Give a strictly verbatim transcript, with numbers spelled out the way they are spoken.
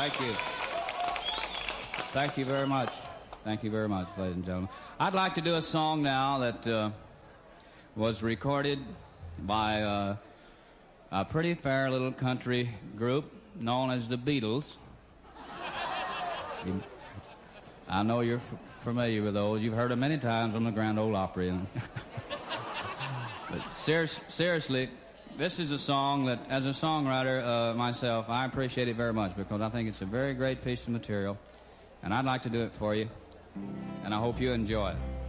Thank you. Thank you very much. Thank you very much, ladies and gentlemen. I'd like to do a song now that uh, was recorded by uh, a pretty fair little country group known as the Beatles. You, I know you're f- familiar with those. You've heard them many times on the Grand Ole Opry. But ser- seriously, this is a song that, as a songwriter uh, myself, I appreciate it very much because I think it's a very great piece of material, and I'd like to do it for you, and I hope you enjoy it.